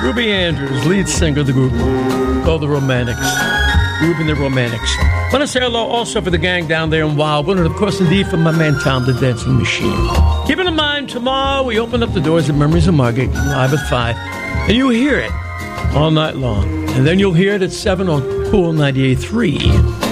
Ruby Andrews, lead singer of the group called The Romantics. Ruby and the Romantics. Want to say hello also for the gang down there in Wildwood, and of course, indeed, for my man Tom, the Dancing Machine. Keeping in mind, tomorrow we open up the doors of Memories of Margate live at 5, and you hear it all night long. And then you'll hear it at 7 on Cool 98.3.